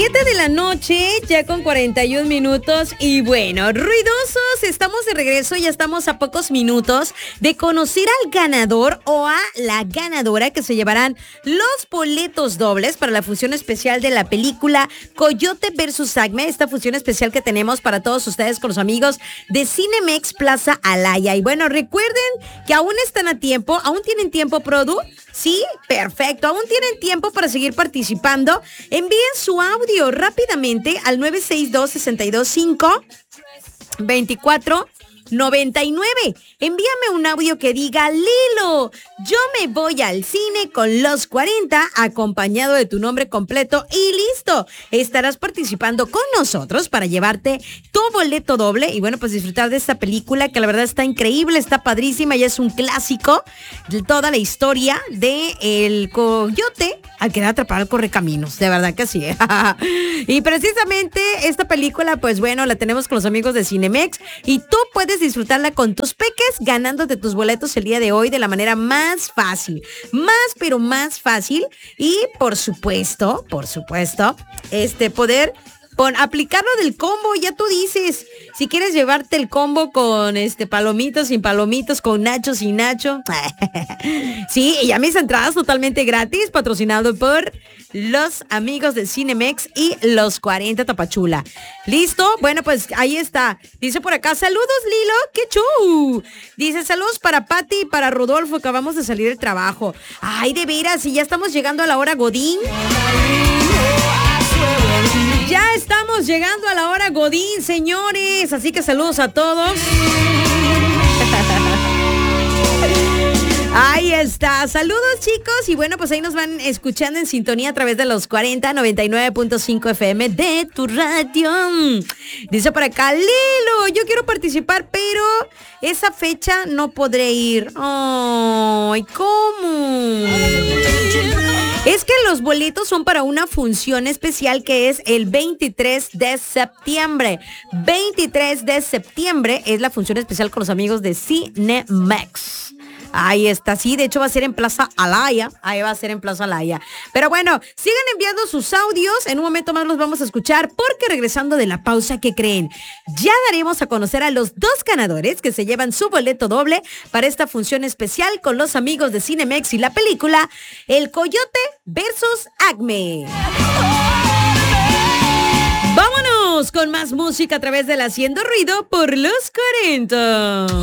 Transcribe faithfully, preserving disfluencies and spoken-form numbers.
siete de la noche, ya con cuarenta y un minutos. Y bueno, ruidosos, estamos de regreso. Ya estamos a pocos minutos de conocer al ganador o a la ganadora que se llevarán los boletos dobles para la función especial de la película Coyote versus Acme. Esta función especial que tenemos para todos ustedes con los amigos de Cinemex Plaza Alaya. Y bueno, recuerden que aún están a tiempo, aún tienen tiempo, Produ. Sí, perfecto. Aún tienen tiempo para seguir participando. Envíen su audio rápidamente al nueve seis dos, seis dos cinco, dos cuatro noventa y nueve. Envíame un audio que diga: Lilo, yo me voy al cine con los cuarenta, acompañado de tu nombre completo y listo. Estarás participando con nosotros para llevarte tu boleto doble y bueno, pues disfrutar de esta película que la verdad está increíble, está padrísima, ya es un clásico de toda la historia de el coyote al quedar atrapado al correcaminos, de verdad que sí. Y precisamente esta película, pues bueno, la tenemos con los amigos de Cinemex y tú puedes disfrutarla con tus peques ganándote tus boletos el día de hoy de la manera más fácil, más pero más fácil y por supuesto, por supuesto, este poder Pon, aplicarlo del combo, ya tú dices, si quieres llevarte el combo con este palomitos, sin palomitos, con nacho, sin nacho. Sí, y ya mis entradas totalmente gratis, patrocinado por los amigos de Cinemex y los cuarenta Tapachula. ¿Listo? Bueno, pues ahí está. Dice por acá, saludos Lilo, qué chu. Dice, saludos para Pati y para Rodolfo, acabamos de salir del trabajo. Ay, de veras, y ya estamos llegando a la hora Godín. Ya estamos llegando a la hora Godín, señores. Así que saludos a todos. Ahí está. Saludos, chicos. Y bueno, pues ahí nos van escuchando en sintonía a través de los cuarenta, noventa y nueve punto cinco F M de tu radio. Dice por acá, Lilo, yo quiero participar, pero esa fecha no podré ir. Ay, ¿cómo? Es que los boletos son para una función especial que es el veintitrés de septiembre. veintitrés de septiembre es la función especial con los amigos de Cinemex. Ahí está, sí, de hecho va a ser en Plaza Alaya, ahí va a ser en Plaza Alaya. Pero bueno, sigan enviando sus audios, en un momento más los vamos a escuchar, porque regresando de la pausa, ¿qué creen? Ya daremos a conocer a los dos ganadores que se llevan su boleto doble para esta función especial con los amigos de Cinemex y la película El Coyote versus Acme. Vámonos con más música a través del Haciendo Ruido por los cuarenta.